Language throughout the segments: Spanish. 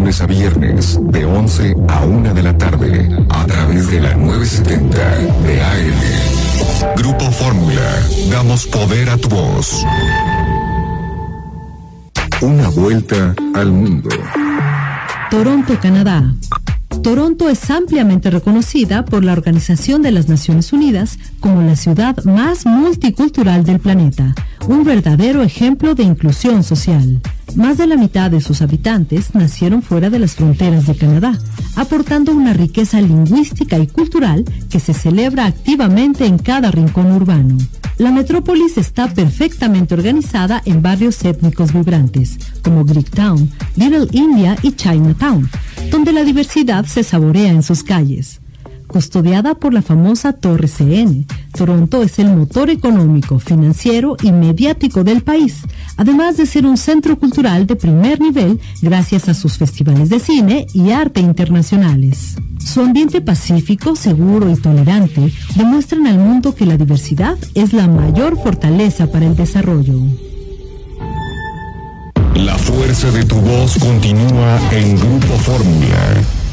lunes a viernes, de 11 a 1 de la tarde, a través de la 970 de AM. Grupo Fórmula, damos poder a tu voz. Una vuelta al mundo. Toronto, Canadá. Toronto es ampliamente reconocida por la Organización de las Naciones Unidas como la ciudad más multicultural del planeta, un verdadero ejemplo de inclusión social. Más de la mitad de sus habitantes nacieron fuera de las fronteras de Canadá, aportando una riqueza lingüística y cultural que se celebra activamente en cada rincón urbano. La metrópolis está perfectamente organizada en barrios étnicos vibrantes, como Greektown, Little India y Chinatown, donde la diversidad se saborea en sus calles. Custodiada por la famosa Torre CN, Toronto es el motor económico, financiero y mediático del país, además de ser un centro cultural de primer nivel gracias a sus festivales de cine y arte internacionales. Su ambiente pacífico, seguro y tolerante demuestran al mundo que la diversidad es la mayor fortaleza para el desarrollo. La fuerza de tu voz continúa en Grupo Fórmula.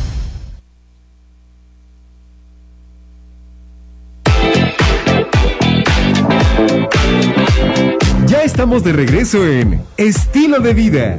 Ya estamos de regreso en Estilo de Vida.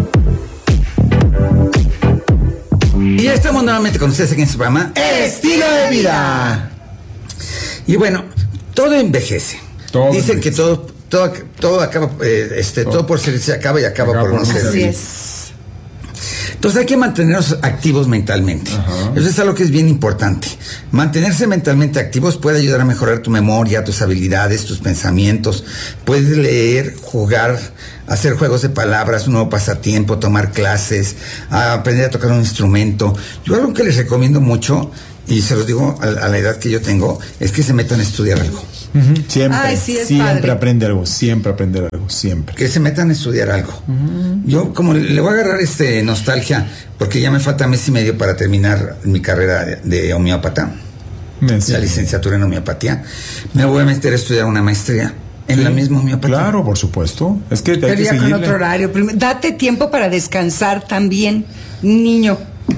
Y ya estamos nuevamente con ustedes aquí en su programa Estilo de Vida. Y bueno, todo envejece. Dicen que todo acaba, todo por ser se acaba y acaba por no ser. Así es. Entonces hay que mantenernos activos mentalmente. Eso es algo que es bien importante. Mantenerse mentalmente activos puede ayudar a mejorar tu memoria, tus habilidades, tus pensamientos. Puedes leer, jugar, hacer juegos de palabras, un nuevo pasatiempo, tomar clases, aprender a tocar un instrumento. Yo algo que les recomiendo mucho, y se los digo a la edad que yo tengo, es que se metan a estudiar algo. Siempre, siempre aprende algo, siempre. Que se metan a estudiar algo. Yo como le voy a agarrar nostalgia, porque ya me falta mes y medio para terminar mi carrera de homeópata, la licenciatura en homeopatía. Me voy a meter a estudiar una maestría en la misma homeopatía. Claro, por supuesto. Es que pero ya con otro horario. Date tiempo para descansar también, niño.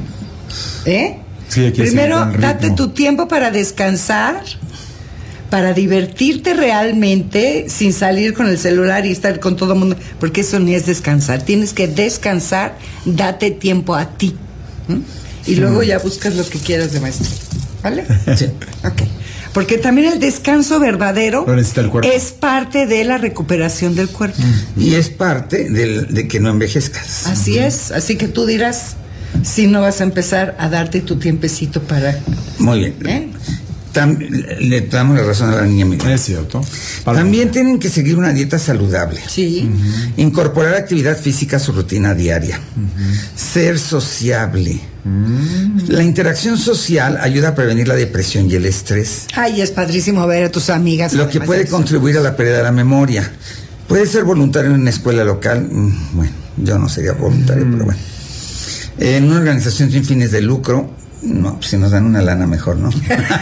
Sí, primero, date tu tiempo para descansar, para divertirte realmente, sin salir con el celular y estar con todo el mundo, porque eso ni es descansar. Tienes que descansar, date tiempo a ti. Y luego ya buscas lo que quieras de maestro. ¿Vale? Sí. Ok. Porque también el descanso verdadero es parte de la recuperación del cuerpo. Y es parte de que no envejezcas. Así es. Así que tú dirás si no vas a empezar a darte tu tiempecito para... Muy bien. Le damos la razón a la niña Miriam. Es cierto. También tienen que seguir una dieta saludable. Sí. Incorporar actividad física a su rutina diaria. Ser sociable. La interacción social ayuda a prevenir la depresión y el estrés. Ay, es padrísimo ver a tus amigas. Lo que puede contribuir a la pérdida de la memoria. Puede ser voluntario en una escuela local. Bueno, yo no sería voluntario, pero bueno. En una organización sin fines de lucro. No, pues si nos dan una lana mejor, ¿no?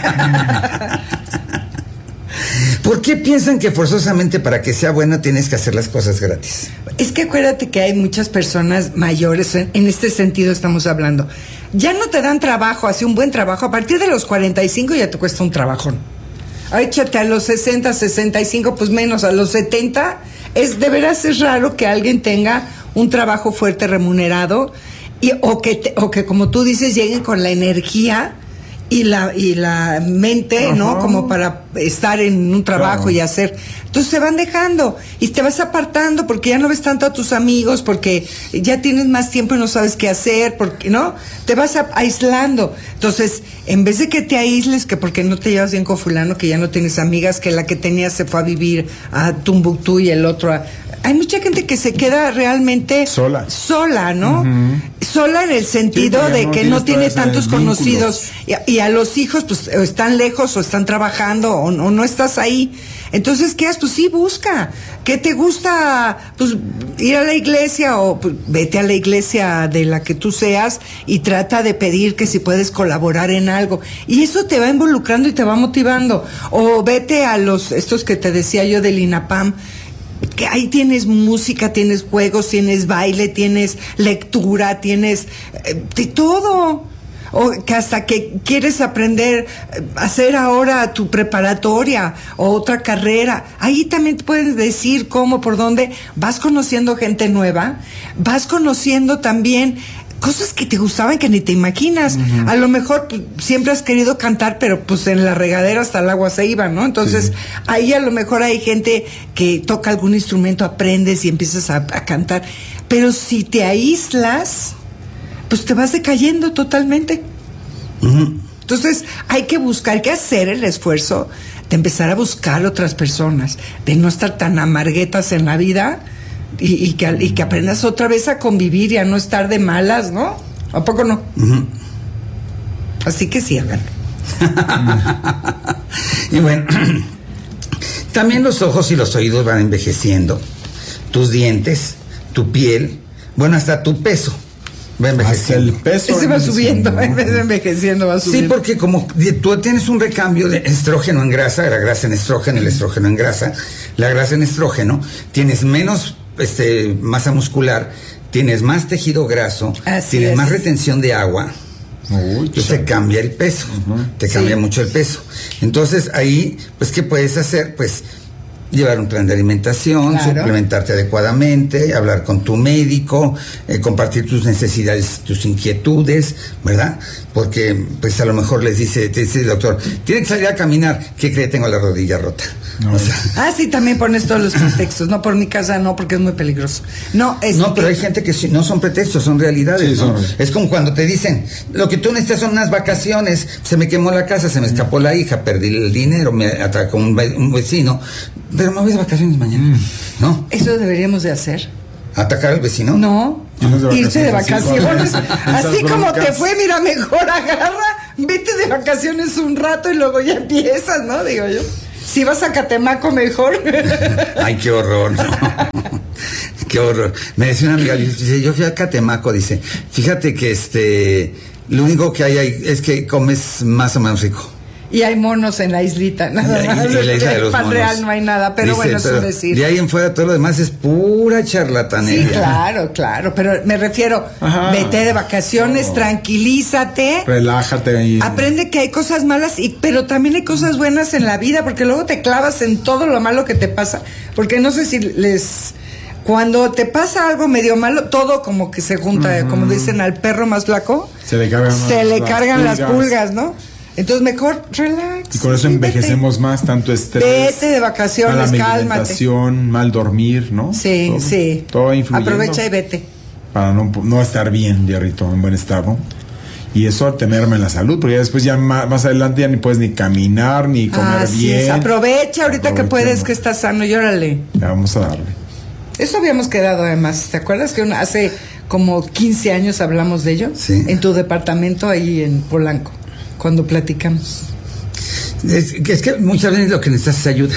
¿Por qué piensan que forzosamente para que sea bueno tienes que hacer las cosas gratis? Es que acuérdate que hay muchas personas mayores, en este sentido estamos hablando. Ya no te dan trabajo, así un buen trabajo. A partir de los 45 ya te cuesta un trabajón. Échate a los 60, 65, pues menos, a los 70. De veras es raro que alguien tenga un trabajo fuerte remunerado. O que como tú dices lleguen con la energía y la mente, ¿no? Como para estar en un trabajo y hacer. Entonces se van dejando y te vas apartando porque ya no ves tanto a tus amigos, porque ya tienes más tiempo y no sabes qué hacer, porque no te vas aislando. Entonces, en vez de que te aísles, que porque no te llevas bien con fulano, que ya no tienes amigas, que la que tenías se fue a vivir a Tumbuctú y el otro hay mucha gente que se queda realmente sola, ¿no? Sola en el sentido de que no tiene tantos conocidos y a los hijos pues o están lejos o están trabajando o no estás ahí. Entonces, ¿qué haces? Pues sí, busca. ¿Qué te gusta? Pues ir a la iglesia o pues, vete a la iglesia de la que tú seas y trata de pedir que si puedes colaborar en algo. Y eso te va involucrando y te va motivando. O vete a estos que te decía yo del INAPAM. que ahí tienes música, tienes juegos, tienes baile, tienes lectura, tienes de todo. O que hasta que quieres aprender a hacer ahora tu preparatoria o otra carrera, ahí también te puedes decir cómo, por dónde, vas conociendo gente nueva, vas conociendo también cosas que te gustaban que ni te imaginas. A lo mejor pues, siempre has querido cantar, pero pues en la regadera hasta el agua se iba, ¿no? Entonces ahí a lo mejor hay gente que toca algún instrumento, aprendes y empiezas a cantar, pero si te aíslas, pues te vas decayendo totalmente. Entonces hay que buscar, hay que hacer el esfuerzo de empezar a buscar otras personas, de no estar tan amarguetas en la vida y que aprendas otra vez a convivir y a no estar de malas, ¿no? ¿A poco no? Así que sí, háganlo. Y bueno, también los ojos y los oídos van envejeciendo, tus dientes, tu piel, bueno, hasta tu peso va envejeciendo. Hasta el peso Ese va subiendo, en vez de envejeciendo va subiendo. Sí, porque como tú tienes un recambio de estrógeno en grasa, la grasa en estrógeno, el estrógeno en grasa, la grasa en estrógeno, tienes menos masa muscular, tienes más tejido graso, tienes más retención de agua. Entonces te cambia el peso, te cambia mucho el peso. Entonces ahí, pues, ¿qué puedes hacer? Pues llevar un plan de alimentación, suplementarte adecuadamente, hablar con tu médico, compartir tus necesidades, tus inquietudes, ¿verdad? Porque, pues, a lo mejor te dice el doctor, tiene que salir a caminar. ¿Qué cree? Tengo la rodilla rota. No. O sea, sí, también pones todos los pretextos. No, por mi casa no, porque es muy peligroso. No, pero hay gente que no son pretextos, son realidades, ¿no? Es como cuando te dicen, lo que tú necesitas son unas vacaciones, se me quemó la casa, se me escapó la hija, perdí el dinero, me atacó un vecino, pero me voy de vacaciones mañana, ¿no? Eso deberíamos de hacer. ¿Atacar al vecino? No, irse de vacaciones. Así como te fue, mira, mejor agarra, vete de vacaciones un rato y luego ya empiezas, ¿no? Digo yo. Si vas a Catemaco, mejor. Ay, qué horror, ¿no? Qué horror. Me decía una amiga, dice, yo fui a Catemaco, dice, fíjate que lo único que hay ahí es que comes más o menos rico. Y hay monos en la islita, nada más. En la isla de los monos. Real no hay nada, pero dice, bueno, eso es decir. De ahí en fuera todo lo demás es pura charlatanería. Sí, claro, pero me refiero, vete de vacaciones, tranquilízate. Relájate ahí. Aprende que hay cosas malas, pero también hay cosas buenas en la vida, porque luego te clavas en todo lo malo que te pasa. Porque no sé si cuando te pasa algo medio malo, todo como que se junta, como dicen al perro más flaco, se le cargan las pulgas, ¿no? Entonces mejor relax. Y con eso envejecemos más, tanto estrés. Vete de vacaciones, cálmate. Mal dormir, ¿no? Sí. Todo influyendo. Aprovecha y vete. Para no estar bien, diarrito, en buen estado. Y eso te merma en la salud, porque ya después más adelante ya ni puedes ni caminar, ni comer bien. Aprovecha ahorita que puedes, que estás sano, y órale. Ya vamos a darle. Eso habíamos quedado además. ¿Te acuerdas que hace como 15 años hablamos de ello? Sí. En tu departamento ahí en Polanco. Cuando platicamos. Es que muchas veces lo que necesitas es ayuda.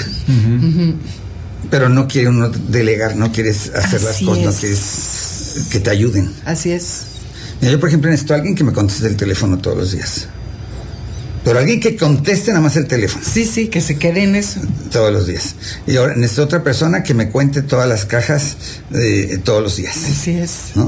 Pero no quiere uno delegar, no quieres hacer las cosas, no quieres que te ayuden. Así es. Mira, yo, por ejemplo, necesito a alguien que me conteste el teléfono todos los días. Pero alguien que conteste nada más el teléfono. Sí, que se quede en eso. Todos los días. Y ahora necesito otra persona que me cuente todas las cajas todos los días. Así es. ¿No?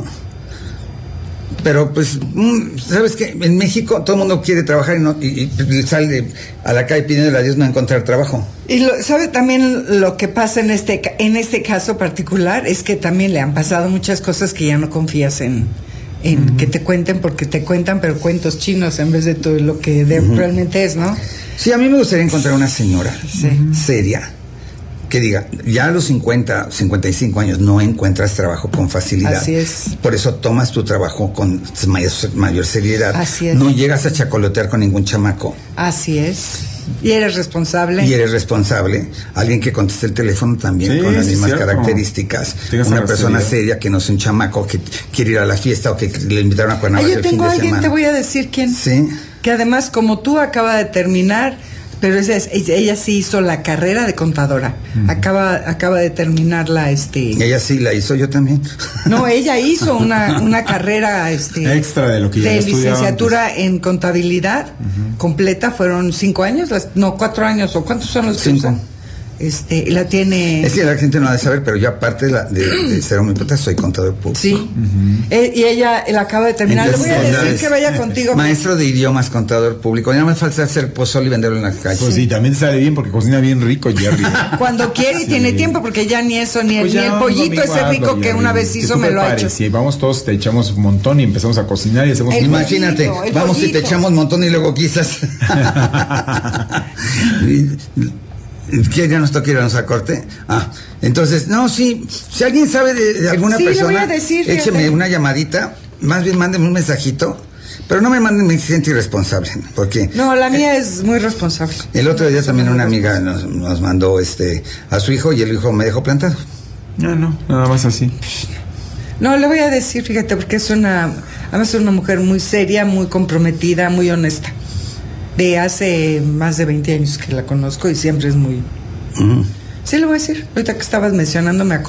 Pero pues, ¿sabes qué? En México todo el mundo quiere trabajar y sale a la calle pidiendo a Dios no encontrar trabajo. Y ¿sabe también lo que pasa en este caso particular? Es que también le han pasado muchas cosas que ya no confías en que te cuenten, porque te cuentan pero cuentos chinos en vez de todo lo que realmente es, ¿no? Sí, a mí me gustaría encontrar una señora seria que diga, ya a los 50, 55 años no encuentras trabajo con facilidad. Así es. Por eso tomas tu trabajo con mayor seriedad. Así es. No llegas a chacolotear con ningún chamaco. Así es. Y eres responsable. Alguien que conteste el teléfono también con las mismas características. Una persona seria que no es un chamaco que quiere ir a la fiesta o que le invitaron a Cuernavaca el fin de semana. Yo tengo a alguien, te voy a decir quién. Sí. Que además, como tú, acaba de terminar. Pero ella sí hizo la carrera de contadora. Acaba de terminarla, Ella sí la hizo, yo también. No, ella hizo una carrera, extra de lo que ya de licenciatura en contabilidad completa. Fueron 5 años, 4 años, ¿o cuántos son los que 5? usan? la tiene... Es que la gente no ha de saber, pero yo aparte de ser homópata soy contador público. Sí. Y ella la acaba de terminar. Entonces, Le voy a decir que vaya contigo. Maestro de idiomas, contador público. Ya me falta hacer pozole y venderlo en la calle. Pues sí, también te sale bien porque cocina bien rico, Jerry. Cuando quiere y tiene tiempo, porque ya ni eso, ni Pues el ya, pollito domingo ese rico ando, que Jerry. una vez Que hizo tú me lo ha prepares, hecho. sí, vamos todos, te echamos un montón y empezamos a cocinar y hacemos... Imagínate, el vamos y te pollito. echamos un montón y luego quizás... ¿Quién ya nos toca irnos a corte? Entonces, no, sí, si alguien sabe de alguna Sí, le voy persona, a decir, écheme fíjate. una llamadita, más bien mándenme un mensajito, pero no me manden gente irresponsable, porque... No, la mía es muy responsable. El otro día también una amiga nos mandó a su hijo y el hijo me dejó plantado. No, nada más así. No, le voy a decir, fíjate, porque además es una mujer muy seria, muy comprometida, muy honesta. De hace más de 20 años que la conozco y siempre es muy... Sí, le voy a decir. Ahorita que estabas mencionando me acordé.